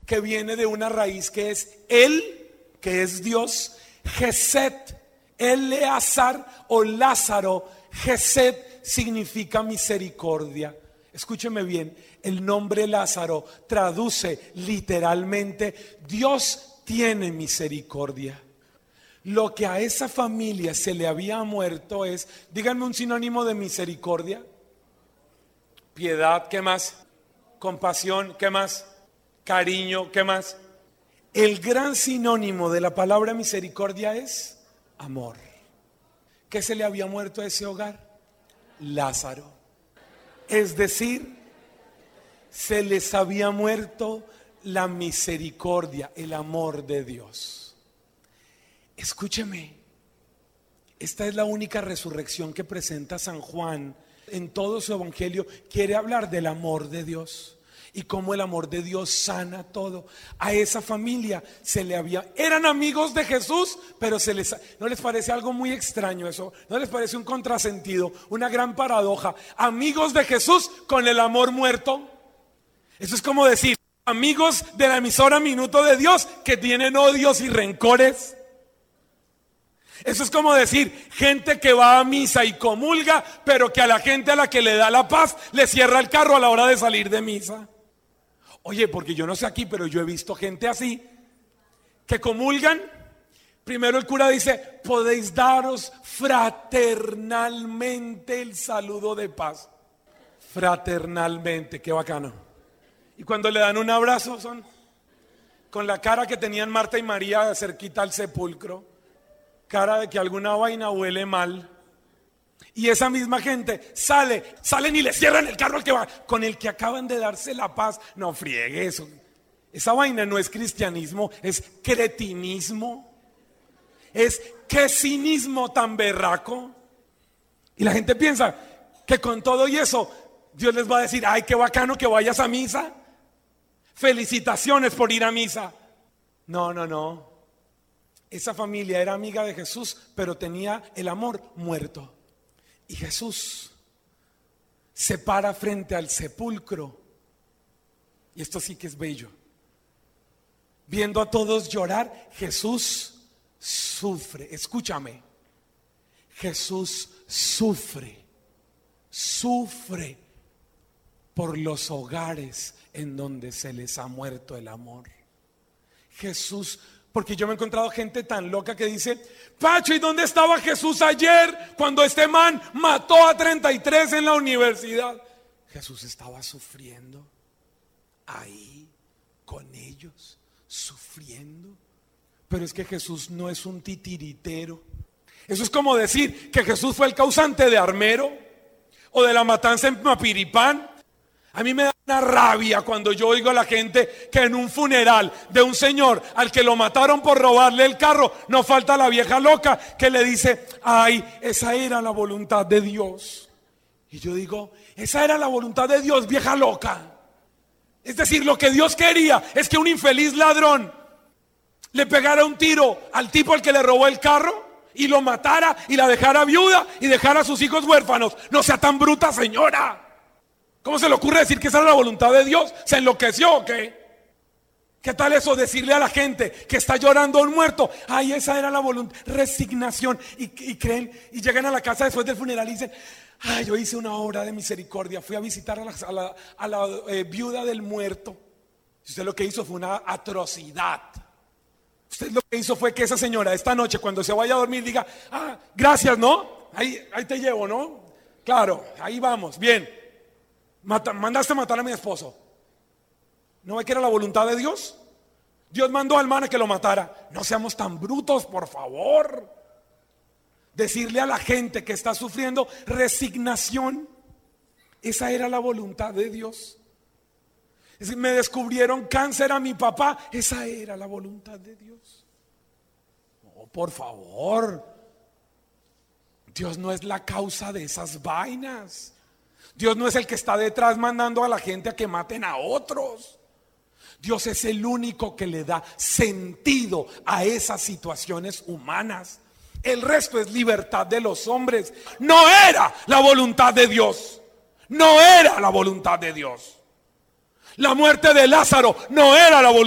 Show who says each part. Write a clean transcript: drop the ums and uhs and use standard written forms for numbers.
Speaker 1: que viene de una raíz que es El, que es Dios, Geset, Eleazar o Lázaro. Geset significa misericordia. Escúcheme bien, el nombre Lázaro traduce literalmente Dios tiene misericordia. Lo que a esa familia se le había muerto es, díganme un sinónimo de misericordia. Piedad, ¿qué más? Compasión, ¿qué más? Cariño, ¿qué más? El gran sinónimo de la palabra misericordia es amor. ¿Qué se le había muerto a ese hogar? Lázaro. Es decir, se les había muerto la misericordia, el amor de Dios. Escúcheme, esta es la única resurrección que presenta San Juan en todo su evangelio. Quiere hablar del amor de Dios y cómo el amor de Dios sana todo. A esa familia eran amigos de Jesús, pero ¿no les parece algo muy extraño eso? ¿No les parece un contrasentido, una gran paradoja? Amigos de Jesús con el amor muerto. Eso es como decir, amigos de la emisora Minuto de Dios que tienen odios y rencores. Eso es como decir, gente que va a misa y comulga, pero que a la gente a la que le da la paz le cierra el carro a la hora de salir de misa. Oye, porque yo no sé aquí, pero yo he visto gente así, que comulgan. Primero el cura dice, podéis daros fraternalmente el saludo de paz. Fraternalmente, qué bacano. Y cuando le dan un abrazo son con la cara que tenían Marta y María cerquita al sepulcro. Cara de que alguna vaina huele mal. Y esa misma gente salen y le cierran el carro al que va, con el que acaban de darse la paz. No friegue eso. Esa vaina no es cristianismo, es cretinismo. Es qué cinismo tan berraco. Y la gente piensa que con todo y eso Dios les va a decir, ay, qué bacano que vayas a misa. Felicitaciones por ir a misa. No. Esa familia era amiga de Jesús, pero tenía el amor muerto. Y Jesús se para frente al sepulcro. Y esto sí que es bello. Viendo a todos llorar, Jesús sufre. Escúchame. Jesús sufre por los hogares en donde se les ha muerto el amor. Jesús, porque yo me he encontrado gente tan loca que dice, Pacho, ¿y dónde estaba Jesús ayer cuando este man mató a 33 en la universidad? Jesús estaba sufriendo ahí con ellos, sufriendo. Pero es que Jesús no es un titiritero. Eso es como decir que Jesús fue el causante de Armero o de la matanza en Mapiripán. A mí me da una rabia cuando yo oigo a la gente que en un funeral de un señor al que lo mataron por robarle el carro, no falta la vieja loca que le dice, ay, esa era la voluntad de Dios. Y yo digo, esa era la voluntad de Dios, vieja loca. Es decir, lo que Dios quería es que un infeliz ladrón le pegara un tiro al tipo al que le robó el carro y lo matara y la dejara viuda y dejara a sus hijos huérfanos. No sea tan bruta, señora. ¿Cómo se le ocurre decir que esa era la voluntad de Dios? ¿Se enloqueció o qué? ¿Qué tal eso? Decirle a la gente que está llorando a un muerto, ay, esa era la voluntad. Resignación. Y creen, y llegan a la casa después del funeral y dicen, ay, yo hice una obra de misericordia, fui a visitar a la viuda del muerto. Y usted lo que hizo fue una atrocidad. Usted lo que hizo fue que esa señora esta noche cuando se vaya a dormir diga, ah, gracias, ¿no? Ahí te llevo, ¿no? Claro, ahí vamos, bien. Mandaste matar a mi esposo. ¿No ve que era la voluntad de Dios? Dios mandó al man a que lo matara. No seamos tan brutos, por favor. Decirle a la gente que está sufriendo resignación. Esa era la voluntad de Dios. Es decir, me descubrieron cáncer a mi papá. Esa era la voluntad de Dios. No, por favor. Dios no es la causa de esas vainas. Dios no es el que está detrás mandando a la gente a que maten a otros. Dios es el único que le da sentido a esas situaciones humanas. El resto es libertad de los hombres. No era la voluntad de Dios. No era la voluntad de Dios. La muerte de Lázaro no era la voluntad